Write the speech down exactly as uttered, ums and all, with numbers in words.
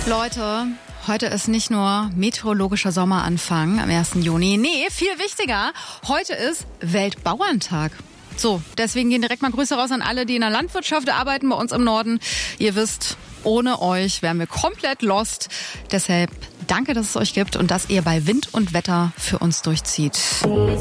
Leute, heute ist nicht nur meteorologischer Sommeranfang am ersten Juni. Nee, viel wichtiger, heute ist Weltbauerntag. So, deswegen gehen direkt mal Grüße raus an alle, die in der Landwirtschaft arbeiten bei uns im Norden. Ihr wisst, ohne euch wären wir komplett lost. Deshalb danke, dass es euch gibt und dass ihr bei Wind und Wetter für uns durchzieht.